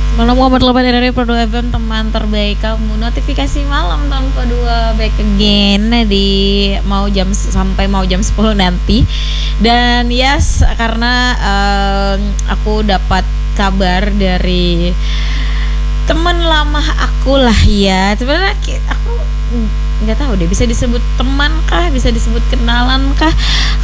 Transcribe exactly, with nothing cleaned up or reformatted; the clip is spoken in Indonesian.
Malam Muhammad delapan dari Produk F M, teman terbaik kamu. Notifikasi malam tahun kedua back again di mau jam sampai mau jam sepuluh nanti. Dan yes, karena um, aku dapat kabar dari teman lama aku lah ya. Sebenarnya aku nggak tahu deh bisa disebut teman kah, bisa disebut kenalan kah,